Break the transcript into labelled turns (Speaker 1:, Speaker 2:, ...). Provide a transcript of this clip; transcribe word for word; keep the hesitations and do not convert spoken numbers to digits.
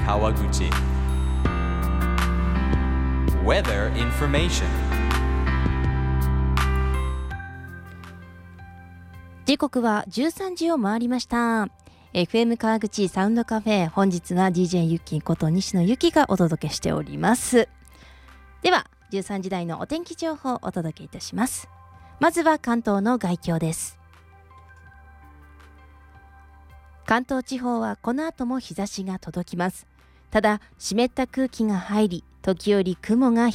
Speaker 1: Kawaguchi. Weather information.
Speaker 2: 時刻はじゅうさんじを回りました。 エフエム 川口サウンドカフェ、本日は ディージェー ゆきこと西野ゆきがお届けしております。ではじゅうさんじ台のお天気情報をお届けいたします。まずは関東の概況です。関東地方はこの後も日差しが届きます。ただ湿った空気が入り、時折雲が